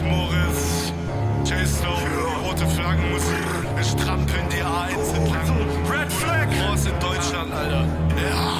Morris, J-Stone, rote Flaggenmusik, wir strampeln die A1 entlang.